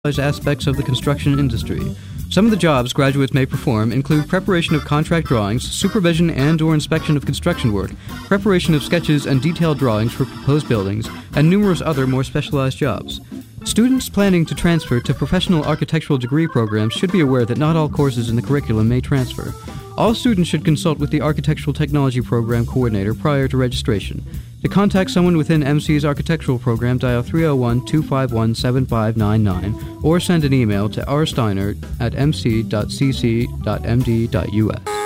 aspects of the construction industry. Some of the jobs graduates may perform include preparation of contract drawings, supervision and/or inspection of construction work, preparation of sketches and detailed drawings for proposed buildings, and numerous other more specialized jobs. Students planning to transfer to professional architectural degree programs should be aware that not all courses in the curriculum may transfer. All students should consult with the Architectural Technology Program coordinator prior to registration. To contact someone within MC's architectural program, dial 301-251-7599 or send an email to rsteiner@mc.cc.md.us.